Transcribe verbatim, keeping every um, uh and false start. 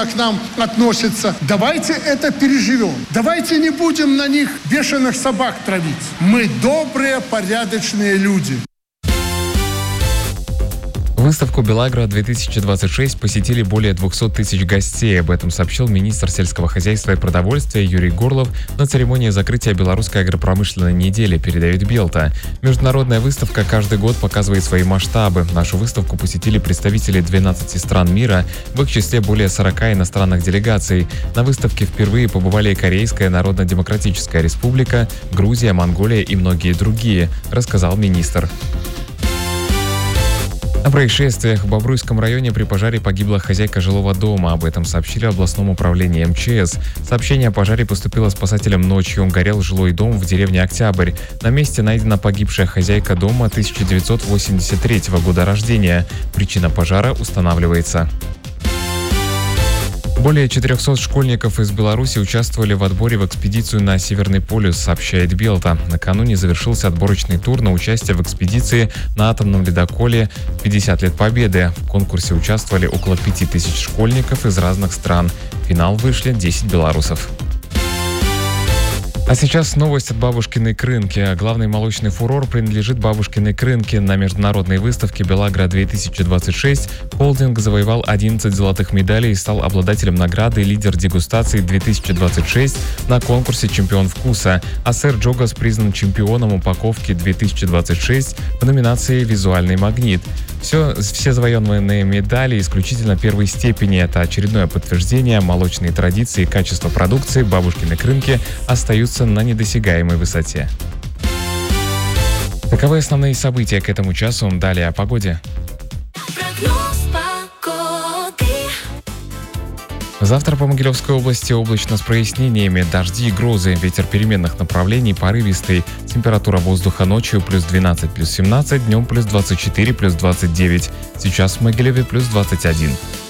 негативно к нам относятся. Давайте это переживем. Давайте не будем на них бешеных собак травить. Мы добрые, порядочные люди. Выставку «Белагро-две тысячи двадцать шесть» посетили более двухсот тысяч гостей. Об этом сообщил министр сельского хозяйства и продовольствия Юрий Горлов на церемонии закрытия Белорусской агропромышленной недели, передает Белта. Международная выставка каждый год показывает свои масштабы. Нашу выставку посетили представители двенадцати стран мира, в их числе более сорока иностранных делегаций. На выставке впервые побывали Корейская Народно-Демократическая Республика, Грузия, Монголия и многие другие, рассказал министр. О происшествиях в Бобруйском районе при пожаре погибла хозяйка жилого дома. Об этом сообщили областному управлению эм че эс. Сообщение о пожаре поступило спасателям ночью. Горел жилой дом в деревне Октябрь. На месте найдена погибшая хозяйка дома тысяча девятьсот восемьдесят третьего года рождения. Причина пожара устанавливается. Более четырехсот школьников из Беларуси участвовали в отборе в экспедицию на Северный полюс, сообщает Белта. Накануне завершился отборочный тур на участие в экспедиции на атомном ледоколе «пятьдесят лет Победы». В конкурсе участвовали около пяти тысяч школьников из разных стран. В финал вышли десять белорусов. А сейчас новость от бабушкиной Крынки. Главный молочный фурор принадлежит бабушкиной Крынке. На международной выставке «Белагро-две тысячи двадцать шесть» холдинг завоевал одиннадцать золотых медалей и стал обладателем награды «Лидер дегустации две тысячи двадцать шесть» на конкурсе «Чемпион вкуса». А сэр Джогас признан чемпионом упаковки две тысячи двадцать шесть в номинации «Визуальный магнит». Все, все завоеванные медали исключительно первой степени. Это очередное подтверждение молочной традиции и качества продукции бабушкиной Крынки остаются на недосягаемой высоте. Таковы основные события к этому часу. Далее о погоде. Завтра по Могилевской области облачно с прояснениями, дожди и грозы, ветер переменных направлений, порывистый. Температура воздуха ночью плюс двенадцать, плюс семнадцать, днем плюс двадцать четыре, плюс двадцать девять. Сейчас в Могилеве плюс двадцать один.